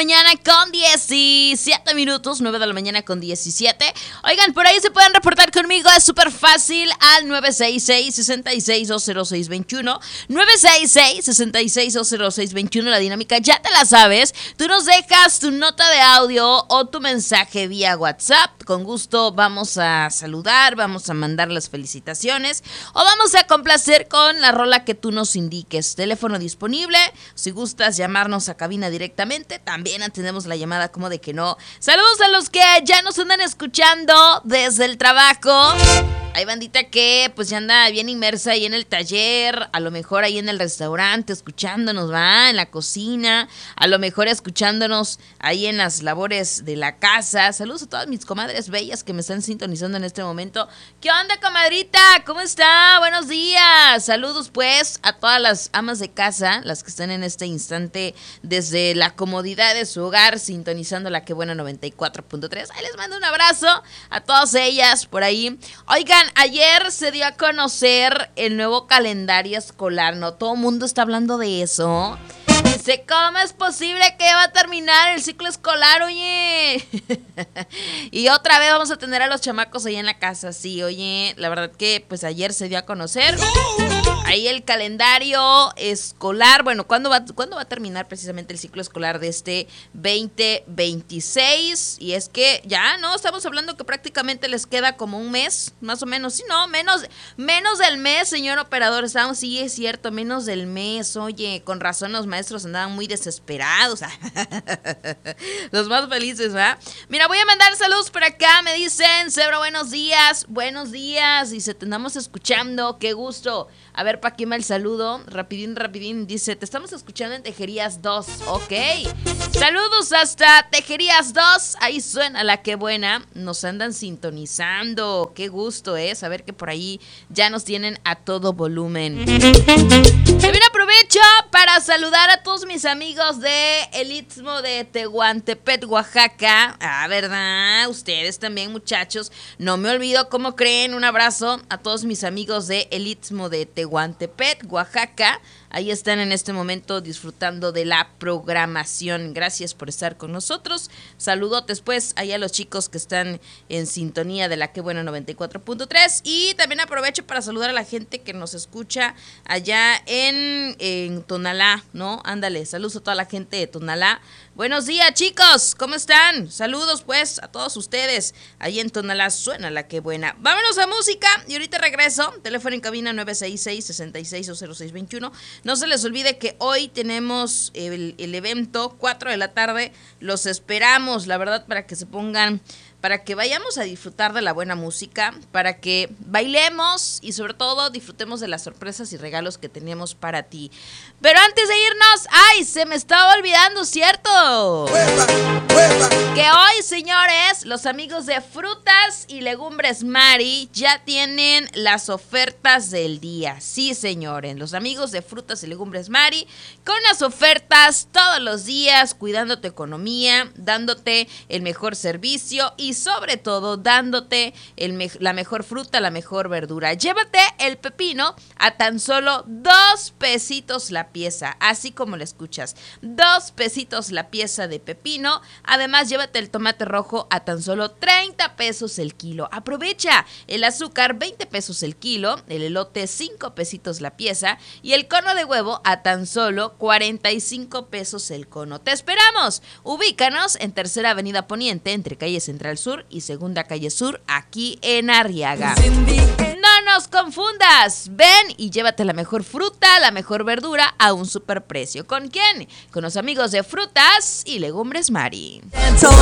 Mañana con 17 minutos, 9 de la mañana con 17. Oigan, por ahí se pueden reportar conmigo, es súper fácil al 966-66-20621. 966-66-20621, la dinámica ya te la sabes. Tú nos dejas tu nota de audio o tu mensaje vía WhatsApp. Con gusto vamos a saludar, vamos a mandar las felicitaciones o vamos a complacer con la rola que tú nos indiques. Teléfono disponible, si gustas llamarnos a cabina directamente, también atendemos la llamada, como de que no. Saludos a los que ya nos andan escuchando desde el trabajo. Hay bandita que pues ya anda bien inmersa ahí en el taller, a lo mejor ahí en el restaurante escuchándonos, va, en la cocina, a lo mejor escuchándonos ahí en las labores de la casa. Saludos a todas mis comadres bellas que me están sintonizando en este momento. ¿Qué onda, comadrita? ¿Cómo está? Buenos días. Saludos pues a todas las amas de casa, las que están en este instante desde la comodidad de su hogar sintonizando la Que Buena 94.3. Ahí les mando un abrazo a todas ellas por ahí. Oigan, ayer se dio a conocer el nuevo calendario escolar, ¿no? Todo el mundo está hablando de eso. Dice, ¿cómo es posible que va a terminar el ciclo escolar, oye? Y otra vez vamos a tener a los chamacos ahí en la casa, sí, oye. La verdad que pues ayer se dio a conocer ahí el calendario escolar. Bueno, ¿cuándo va a terminar precisamente el ciclo escolar de este 2026? Y es que ya, ¿no? Estamos hablando que prácticamente les queda como un mes, más o menos. Sí, no, menos del mes, señor operador. Estamos, sí, es cierto, menos del mes. Oye, con razón los maestros andaban muy desesperados. Los más felices, ¿verdad? Mira, voy a mandar saludos por acá. Me dicen, Cebro, buenos días. Buenos días. Dice, te andamos escuchando. Qué gusto. A ver, Paquima, el saludo. Rapidín. Dice, te estamos escuchando en Tejerías 2. Ok. Saludos hasta Tejerías 2. Ahí suena la Que Buena. Nos andan sintonizando. Qué gusto, saber que por ahí ya nos tienen a todo volumen. También aprovecho para saludar a todos mis amigos de el Istmo de Tehuantepec, Oaxaca. Ah, ¿verdad? Ustedes también, muchachos. No me olvido, ¿cómo creen? Un abrazo a todos mis amigos de el Istmo de Tehuantepec, Oaxaca. Ahí están en este momento disfrutando de la programación. Gracias por estar con nosotros. Saludotes pues ahí a los chicos que están en sintonía de la Que Buena 94.3. Y también aprovecho para saludar a la gente que nos escucha allá en Tonalá, ¿no? Ándale, saludos a toda la gente de Tonalá. Buenos días, chicos, ¿cómo están? Saludos pues a todos ustedes. Ahí en Tonalá suena la Que Buena. Vámonos a música y ahorita regreso. Teléfono en cabina 966-66-0621. No se les olvide que hoy tenemos el evento, 4 de la tarde. Los esperamos, la verdad, para que se pongan, para que vayamos a disfrutar de la buena música, para que bailemos y sobre todo disfrutemos de las sorpresas y regalos que tenemos para ti. Pero antes de irnos, ¡ay! Se me estaba olvidando, ¿cierto? Que hoy, señores, los amigos de Frutas y Legumbres Mari ya tienen las ofertas del día. Sí, señores, los amigos de Frutas y Legumbres Mari con las ofertas todos los días, cuidando tu economía, dándote el mejor servicio y sobre todo dándote la mejor fruta, la mejor verdura. Llévate el pepino a tan solo 2 pesitos la pieza, así como lo escuchas, 2 pesitos la pieza de pepino. Además, llévate el tomate rojo a tan solo 30 pesos el kilo. Aprovecha el azúcar, 20 pesos el kilo, el elote 5 pesitos la pieza y el cono de huevo a tan solo 45 pesos el cono. Te esperamos. Ubícanos en Tercera Avenida Poniente, entre calle Central Sur y Segunda Calle Sur, aquí en Arriaga. No nos confundas. Ven y llévate la mejor fruta, la mejor verdura a un superprecio. ¿Con quién? Con los amigos de Frutas y Legumbres Mari.